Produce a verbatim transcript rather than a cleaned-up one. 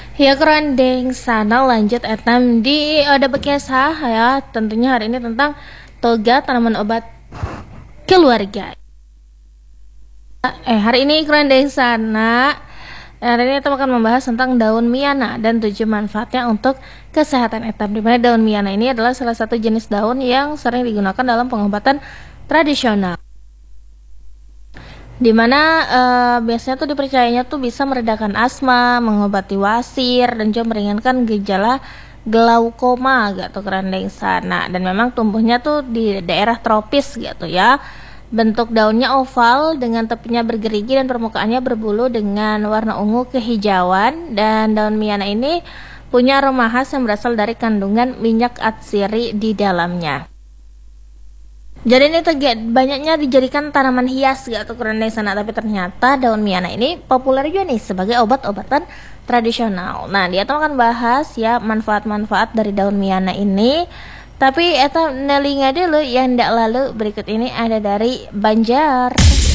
Ya kerandeng sana lanjut etam di ada bekesah ya tentunya hari ini tentang toga tanaman obat keluarga. Eh hari ini kerandeng sana hari ini kita akan membahas tentang daun miana dan tujuh manfaatnya untuk kesehatan etam. Dimana daun miana ini adalah salah satu jenis daun yang sering digunakan dalam pengobatan tradisional. Dimana uh, biasanya tuh dipercayanya tuh bisa meredakan asma, mengobati wasir, dan juga meringankan gejala glaukoma gitu kerandeng sana. Dan memang tumbuhnya tuh di daerah tropis gitu ya. Bentuk daunnya oval dengan tepinya bergerigi dan permukaannya berbulu dengan warna ungu kehijauan. Dan daun miana ini punya aroma khas yang berasal dari kandungan minyak atsiri di dalamnya. Jadi ini tega, banyaknya dijadikan tanaman hias gitu kerandeng sana, tapi ternyata daun miana ini populer juga nih sebagai obat-obatan tradisional. Nah, dia tuh akan bahas ya manfaat-manfaat dari daun miana ini. Tapi eta nelinga dulu yang ndak lalu berikut ini ada dari Banjar.